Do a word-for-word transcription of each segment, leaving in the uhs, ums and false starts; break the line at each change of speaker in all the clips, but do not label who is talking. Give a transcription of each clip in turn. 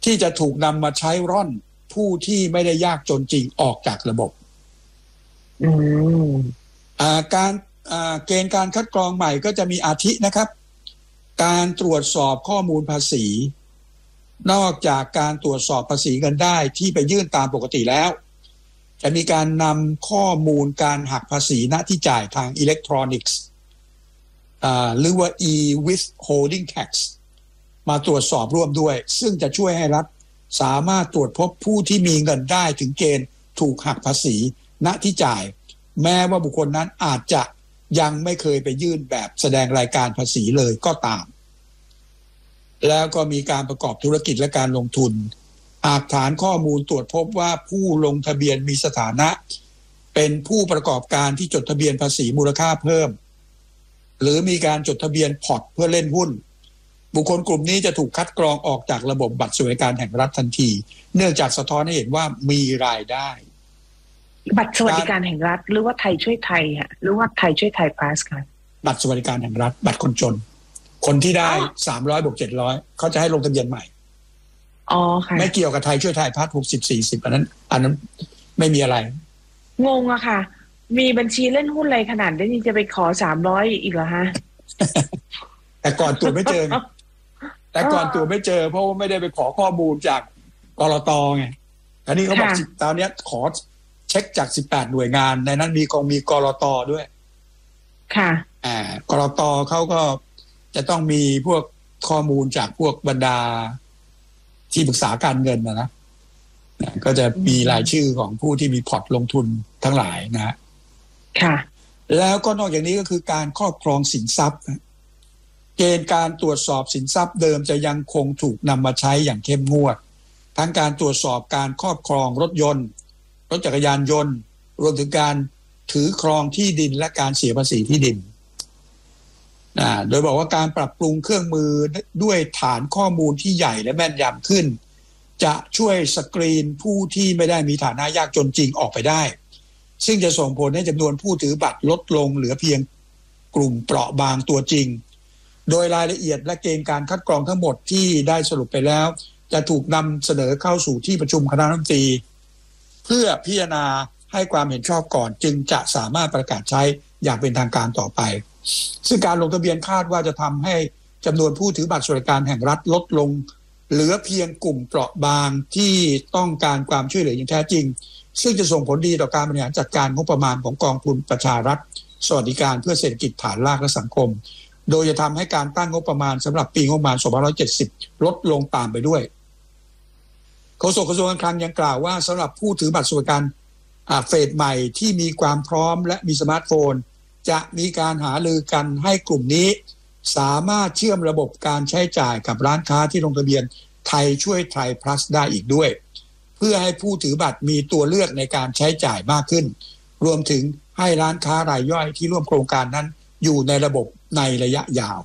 ที่จะถูกนำมาใช้ร่อนผู้ที่ไม่ได้ยากจนจริงออกจากระบบ
อืม
อ่าการอ่าเกณฑ์การคัดกรองใหม่ก็จะมีอาทินะครับการตรวจสอบข้อมูลภาษีนอกจากการตรวจสอบภาษีเงินได้ที่ไปยื่นตามปกติแล้วจะมีการนำข้อมูลการหักภาษีณที่จ่ายทางอิเล็กทรอนิกส์อ่าหรือว่า e-withholding tax มาตรวจสอบร่วมด้วยซึ่งจะช่วยให้รัฐสามารถตรวจพบผู้ที่มีเงินได้ถึงเกณฑ์ถูกหักภาษีณที่จ่ายแม้ว่าบุคคลนั้นอาจจะยังไม่เคยไปยื่นแบบแสดงรายการภาษีเลยก็ตามแล้วก็มีการประกอบธุรกิจและการลงทุนหากฐานข้อมูลตรวจพบว่าผู้ลงทะเบียนมีสถานะเป็นผู้ประกอบการที่จดทะเบียนภาษีมูลค่าเพิ่มหรือมีการจดทะเบียนพอร์ตเพื่อเล่นหุ้นบุคคลกลุ่มนี้จะถูกคัดกรองออกจากระบบบัตรสวัสดิการแห่งรัฐทันทีเนื่องจากสะท้อนให้เห็นว่ามีรายได้
บัตรสวัสดิการแห่งรัฐหรือว่าไทยช่วยไทยฮะหรือว่าไทยช่วยไทยพาสค่ะ
บัตรสวัสดิการแห่งรัฐบัตรคนจนคนที่ได้สามร้อยบวกเจ็ดร้อยเขาจะให้ลงทะเบียนใหม่
อ๋อค่ะ
ไม่เกี่ยวกับไทยช่วยไทยพาสหกสิบ สี่สิบอันนั้นอันนั้นไม่มีอะไร
งงอะค่ะมีบัญชีเล่นหุ้นอะไรขนาดนี้จะไปขอสามร้อยอีกเหรอฮะ
แต่ก่อนตรวจไม่เจอแต่ก่อนตรวจไม่เจอเพราะว่าไม่ได้ไปขอข้อมูลจากกลตไงอันนี้เขาบอกตอนนี้ขอเช็คจากสิบแปดหน่วยงานในนั้นมีกองมีกลตด้วย
ค่ะ
อ่ากลตเขาก็จะต้องมีพวกข้อมูลจากพวกบรรดาที่ปรึกษาการเงินนะนะก็จะมีรายชื่อของผู้ที่มีพอร์ตลงทุนทั้งหลายนะฮะ
ค่ะ
แล้วก็นอกจากนี้ก็คือการครอบครองสินทรัพย์เกณฑ์การตรวจสอบสินทรัพย์เดิมจะยังคงถูกนำมาใช้อย่างเข้มงวดทั้งการตรวจสอบการครอบครองรถยนต์รถจักรยานยนต์รวมถึงการถือครองที่ดินและการเสียภาษีที่ดินนะโดยบอกว่าการปรับปรุงเครื่องมือด้วยฐานข้อมูลที่ใหญ่และแม่นยำขึ้นจะช่วยสกรีนผู้ที่ไม่ได้มีฐานะยากจนจริงออกไปได้ซึ่งจะส่งผลให้จำนวนผู้ถือบัตรลดลงเหลือเพียงกลุ่มเปราะบางตัวจริงโดยรายละเอียดและเกณฑ์การคัดกรองทั้งหมดที่ได้สรุปไปแล้วจะถูกนำเสนอเข้าสู่ที่ประชุมคณะรัฐมนตรีเพื่อพิจารณาให้ความเห็นชอบก่อนจึงจะสามารถประกาศใช้อย่างเป็นทางการต่อไปซึ่งการลงทะเบียนคาดว่าจะทำให้จำนวนผู้ถือบัตรสวัสดิการแห่งรัฐลดลงเหลือเพียงกลุ่มเปราะบางที่ต้องการความช่วยเหลืออย่างแท้จริงซึ่งจะส่งผลดีต่อการบริหารจัดการงบประมาณของกองทุนประชารัฐสวัสดิการเพื่อเศรษฐกิจฐานรากและสังคมโดยจะทำให้การตั้งงบประมาณสำหรับปีงบประมาณสองพันห้าร้อยเจ็ดสิบลดลงตามไปด้วยโฆษกกระทรวงการคลังยังกล่าวว่าสำหรับผู้ถือบัตรสวัสดิการเฟสใหม่ที่มีความพร้อมและมีสมาร์ทโฟนจะมีการหารือกันให้กลุ่มนี้สามารถเชื่อมระบบการใช้จ่ายกับร้านค้าที่ลงทะเบียนไทยช่วยไทย plus ได้อีกด้วยเพื่อให้ผู้ถือบัตรมีตัวเลือกในการใช้จ่ายมากขึ้นรวมถึงให้ร้านค้ารายย่อยที่ร่วมโครงการนั้นอยู่ในระบบในระยะยาว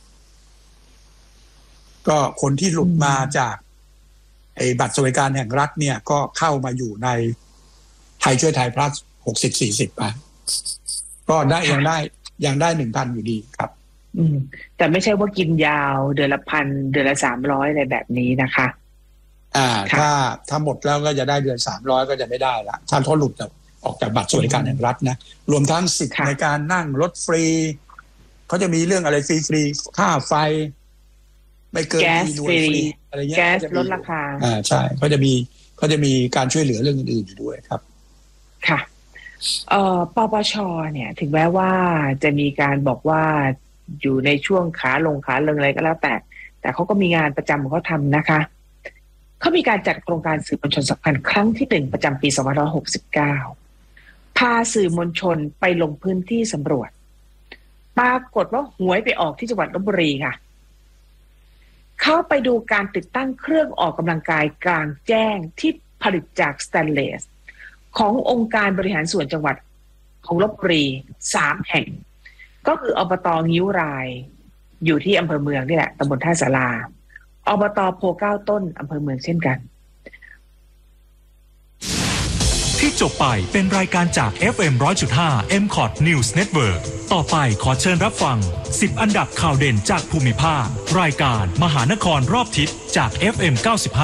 ก็คนที่หลุดมาจากไอ้บัตรสวัสดิการแห่งรัฐเนี่ยก็เข้ามาอยู่ในไทยช่วยไทย plus หกสิบ สี่สิบไปก็ได้ยังได้ยังได้ หนึ่งพัน อยู่ดีครับ
อืมแต่ไม่ใช่ว่ากินยาวเดือนละพันเดือนละสามร้อยอะไรแบบนี้นะคะ
อ่าถ้าถ้าหมดแล้วก็จะได้เดือนสามร้อยก็จะไม่ได้ละถ้าเขาหลุดออกจากบัตรสวัสดิการแห่งรัฐนะรวมทั้งสิทธิ์ในการนั่งรถฟรีเขาจะมีเรื่องอะไรฟรีฟรีค่าไฟไม่เกินหน่วยฟรีอะไรเงี้ย
แก๊สลดราคา
อ่าใช่เขาจะมีเขาจะมีการช่วยเหลือเรื่องอื่นๆอยู่ด้วยครับ
ค่ะเอ่อปปชเนี่ยถึงแม้ว่าจะมีการบอกว่าอยู่ในช่วงขาลงขาลงอะไรก็แล้วแต่แต่เขาก็มีงานประจำของเขาทำนะคะเขามีการจัดโครงการสื่อมวลชนสัมพันธ์ครั้งที่หนึ่งประจำปีสองพันห้าร้อยหกสิบเก้าพาสื่อมวลชนไปลงพื้นที่สำรวจปรากฏว่าหวยไปออกที่จังหวัดลพบุรีค่ะเข้าไปดูการติดตั้งเครื่องออกกำลังกายกลางแจ้งที่ผลิตจากสแตนเลสขององค์การบริหารส่วนจังหวัดของลพบุรีสามแห่งก็คืออบต.งิ้วรายอยู่ที่อำเภอเมืองนี่แหละตำบลท่าศาลาอบต.โพเก้าต้นอำเภอเมืองเช่นกัน
ที่จบไปเป็นรายการจาก เอฟ เอ็ม หนึ่งร้อยจุดห้า เอ็ม คอท News Network ต่อไปขอเชิญรับฟังสิบอันดับข่าวเด่นจากภูมิภาครายการมหานครรอบทิศจาก เอฟ เอ็ม เก้าสิบห้า